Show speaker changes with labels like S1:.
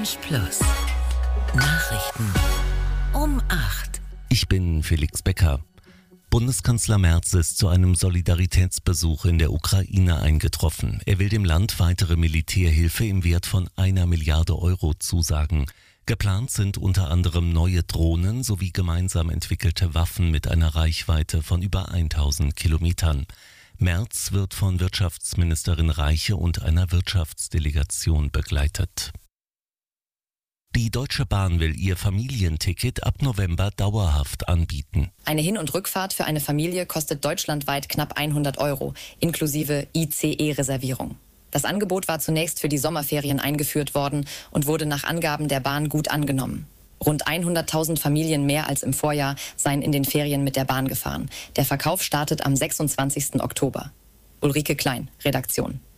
S1: Orange Plus. Nachrichten um 8.
S2: Ich bin Felix Becker. Bundeskanzler Merz ist zu einem Solidaritätsbesuch in der Ukraine eingetroffen. Er will dem Land weitere Militärhilfe im Wert von 1 Milliarde Euro zusagen. Geplant sind unter anderem neue Drohnen sowie gemeinsam entwickelte Waffen mit einer Reichweite von über 1000 Kilometern. Merz wird von Wirtschaftsministerin Reiche und einer Wirtschaftsdelegation begleitet. Die Deutsche Bahn will ihr Familienticket ab November dauerhaft anbieten.
S3: Eine Hin- und Rückfahrt für eine Familie kostet deutschlandweit knapp 100 Euro, inklusive ICE-Reservierung. Das Angebot war zunächst für die Sommerferien eingeführt worden und wurde nach Angaben der Bahn gut angenommen. Rund 100.000 Familien mehr als im Vorjahr seien in den Ferien mit der Bahn gefahren. Der Verkauf startet am 26. Oktober. Ulrike Klein, Redaktion.